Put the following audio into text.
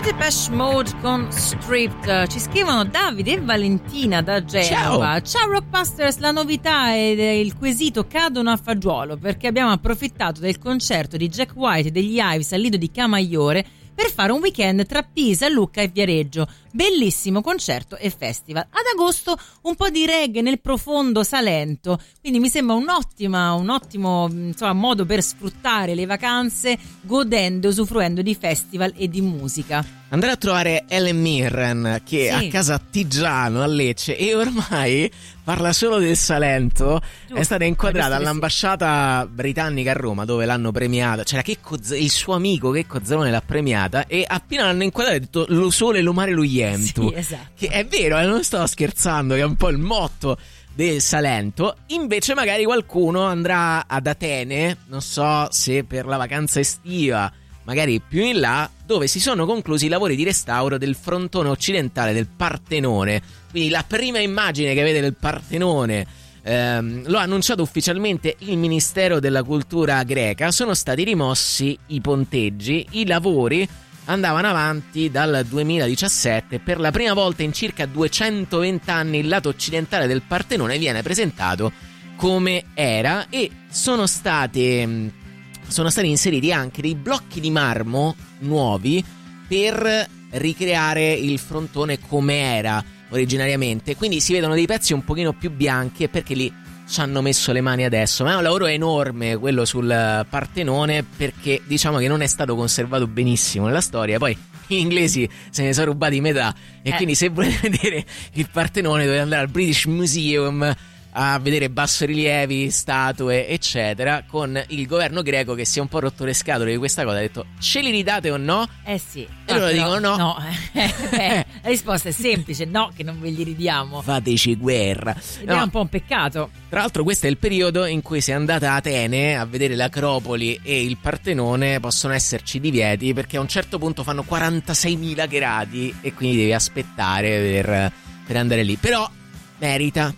Depeche Mode con Stripped. Ci scrivono Davide e Valentina da Genova. Ciao Rockbusters, la novità e il quesito cadono a fagiolo perché abbiamo approfittato del concerto di Jack White e degli Ives al Lido di Camaiore per fare un weekend tra Pisa, Lucca e Viareggio. Bellissimo concerto e festival. Ad agosto un po' di reggae nel profondo Salento, quindi mi sembra un ottimo modo per sfruttare le vacanze godendo, usufruendo di festival e di musica. Andrà a trovare Helen Mirren che Sì. a casa Tigiano a Lecce e ormai parla solo del Salento. Giusto. È stata inquadrata Questo all'ambasciata britannica a Roma dove l'hanno premiata. C'era il suo amico Checco Zalone l'ha premiata e appena l'hanno inquadrata ha detto lo sole, lo mare, lo ientu. Sì, esatto. Che è vero, non stavo scherzando, che è un po' il motto del Salento. Invece magari qualcuno andrà ad Atene, non so se per la vacanza estiva, magari più in là, dove si sono conclusi i lavori di restauro del frontone occidentale del Partenone. Quindi la prima immagine che vede del Partenone lo ha annunciato ufficialmente il Ministero della Cultura greca. Sono stati rimossi i ponteggi, i lavori andavano avanti dal 2017. Per la prima volta in circa 220 anni il lato occidentale del Partenone viene presentato come era e sono stati inseriti anche dei blocchi di marmo nuovi per ricreare il frontone come era originariamente, quindi si vedono dei pezzi un pochino più bianchi perché lì ci hanno messo le mani adesso, ma è un lavoro enorme quello sul Partenone perché diciamo che non è stato conservato benissimo nella storia, poi gli inglesi se ne sono rubati metà e quindi se volete vedere il Partenone dovete andare al British Museum a vedere bassorilievi, statue eccetera, con il governo greco che si è un po' rotto le scatole di questa cosa, ha detto ce li ridate o no? Sì. E loro dicono no. La risposta è semplice, no, che non ve li ridiamo. Fateci guerra. Ed è un po' un peccato. Tra l'altro questo è il periodo in cui se andate a Atene a vedere l'Acropoli e il Partenone possono esserci divieti perché a un certo punto fanno 46.000 gradi e quindi devi aspettare per andare lì, però merita